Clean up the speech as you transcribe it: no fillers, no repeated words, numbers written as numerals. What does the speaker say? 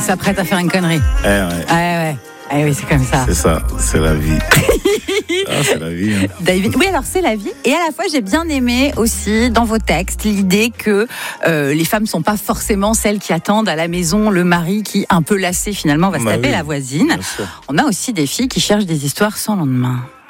s'apprête à faire une connerie. Ouais. Ah oui, c'est comme ça. C'est ça, c'est la vie. C'est la vie. Hein. David, oui, alors c'est la vie. Et à la fois, j'ai bien aimé aussi dans vos textes l'idée que les femmes ne sont pas forcément celles qui attendent à la maison le mari qui, un peu lassé finalement, va se taper la voisine. On a aussi des filles qui cherchent des histoires sans lendemain.